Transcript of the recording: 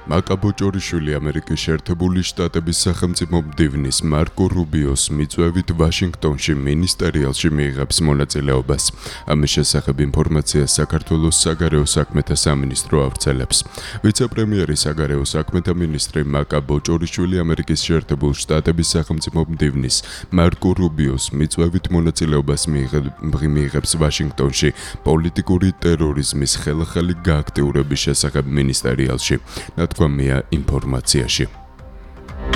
მაკა ბოჭორიშვილი ამერიკის შეერთებული შტატების სახელმწიფო მდივნის მარკო რუბიოს მიწვევით ვაშინგტონში მინისტერიალში მიიღებს მონაწილეობას. ამის შესახებ ინფორმაციას საქართველოს საგარეო საქმეთა სამინისტრო ავრცელებს. ვიცე-პრემიერი საგარეო საქმეთა მინისტრი მაკა ბოჭორიშვილი ამერიკის შეერთებულ შტატების სახელმწიფო მდივნის მარკო რუბიოს მიწვევით მონაწილეობას მიიღებს ვაშინგტონში პოლიტიკური ტერორიზმის ხელახალი გააქტიურების შესახებ მინისტერიალში. ნათქვამია ინფორმაციაში.